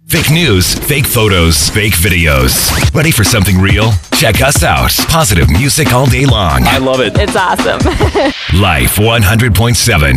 Fake news, fake photos, fake videos. Ready for something real? Check us out. Positive music all day long. I love it. It's awesome. Life 100.7.